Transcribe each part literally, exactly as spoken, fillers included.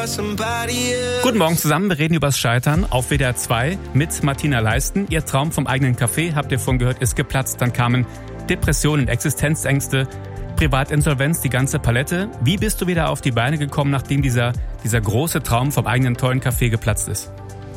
Guten Morgen zusammen, wir reden über das Scheitern auf W D R zwei mit Martina Leisten. Ihr Traum vom eigenen Café, habt ihr vorhin gehört, ist geplatzt. Dann kamen Depressionen, Existenzängste, Privatinsolvenz, die ganze Palette. Wie bist du wieder auf die Beine gekommen, nachdem dieser, dieser große Traum vom eigenen tollen Café geplatzt ist?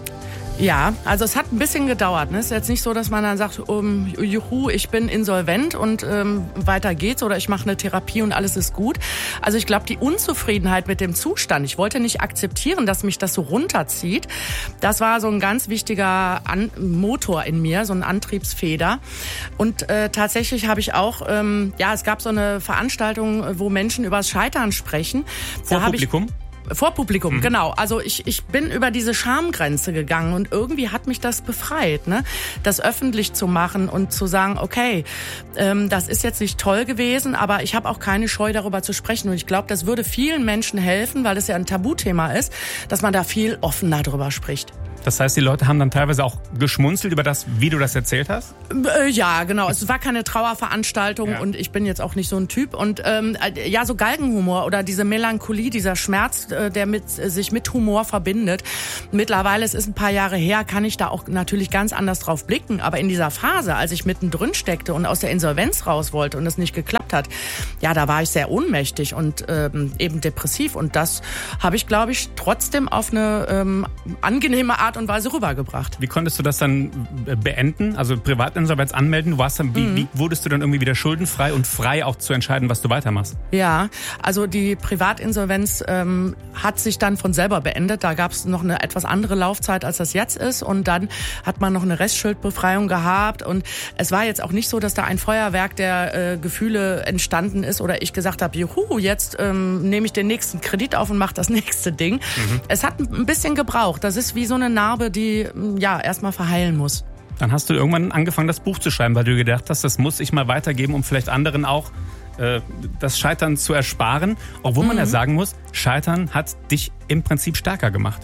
Ja, also es hat ein bisschen gedauert. Ne? Es ist jetzt nicht so, dass man dann sagt, um, juhu, ich bin insolvent und ähm, weiter geht's oder ich mache eine Therapie und alles ist gut. Also ich glaube, die Unzufriedenheit mit dem Zustand, ich wollte nicht akzeptieren, dass mich das so runterzieht. Das war so ein ganz wichtiger An- Motor in mir, so ein Antriebsfeder. Und äh, tatsächlich habe ich auch, ähm, ja, es gab so eine Veranstaltung, wo Menschen über das Scheitern sprechen. Vor Publikum? Vor Publikum, mhm. genau. Also ich, ich bin über diese Schamgrenze gegangen und irgendwie hat mich das befreit, ne? Das öffentlich zu machen und zu sagen, okay, ähm, das ist jetzt nicht toll gewesen, aber ich habe auch keine Scheu, darüber zu sprechen. Und ich glaube, das würde vielen Menschen helfen, weil es ja ein Tabuthema ist, dass man da viel offener drüber spricht. Das heißt, die Leute haben dann teilweise auch geschmunzelt über das, wie du das erzählt hast? Äh, ja, genau. Es war keine Trauerveranstaltung ja. Und ich bin jetzt auch nicht so ein Typ. Und ähm, ja, so Galgenhumor oder diese Melancholie, dieser Schmerz, äh, der mit, äh, sich mit Humor verbindet. Mittlerweile, es ist ein paar Jahre her, kann ich da auch natürlich ganz anders drauf blicken. Aber in dieser Phase, als ich mittendrin steckte und aus der Insolvenz raus wollte und es nicht geklappt hat, ja, da war ich sehr ohnmächtig und ähm, eben depressiv. Und das habe ich, glaube ich, trotzdem auf eine ähm, angenehme Art und Weise rübergebracht. Wie konntest du das dann beenden? Also Privatinsolvenz anmelden? Du warst dann, wie, mhm. wie wurdest du dann irgendwie wieder schuldenfrei und frei auch zu entscheiden, was du weitermachst? Ja, also die Privatinsolvenz ähm, hat sich dann von selber beendet. Da gab es noch eine etwas andere Laufzeit, als das jetzt ist. Und dann hat man noch eine Restschuldbefreiung gehabt. Und es war jetzt auch nicht so, dass da ein Feuerwerk der äh, Gefühle entstanden ist oder ich gesagt habe, juhu, jetzt ähm, nehme ich den nächsten Kredit auf und mache das nächste Ding. Mhm. Es hat ein bisschen gebraucht. Das ist wie so eine Narbe, die ja erstmal verheilen muss. Dann hast du irgendwann angefangen, das Buch zu schreiben, weil du gedacht hast, das muss ich mal weitergeben, um vielleicht anderen auch äh, das Scheitern zu ersparen. Obwohl mhm. man ja sagen muss, Scheitern hat dich im Prinzip stärker gemacht.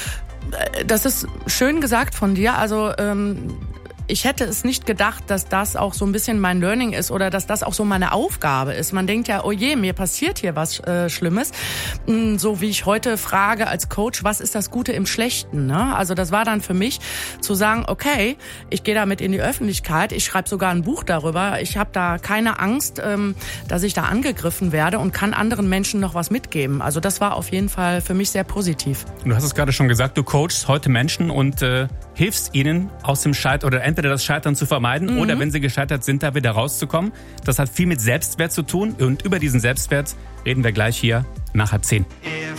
Das ist schön gesagt von dir. Also ähm ich hätte es nicht gedacht, dass das auch so ein bisschen mein Learning ist oder dass das auch so meine Aufgabe ist. Man denkt ja, oh je, mir passiert hier was äh, Schlimmes. So wie ich heute frage als Coach, was ist das Gute im Schlechten? Ne? Also das war dann für mich zu sagen, okay, ich gehe damit in die Öffentlichkeit, ich schreibe sogar ein Buch darüber, ich habe da keine Angst, ähm, dass ich da angegriffen werde und kann anderen Menschen noch was mitgeben. Also das war auf jeden Fall für mich sehr positiv. Du hast es gerade schon gesagt, du coachst heute Menschen und äh, hilfst ihnen aus dem Scheitern oder entweder das Scheitern zu vermeiden mhm. oder wenn sie gescheitert sind, da wieder rauszukommen. Das hat viel mit Selbstwert zu tun und über diesen Selbstwert reden wir gleich hier nach halb zehn.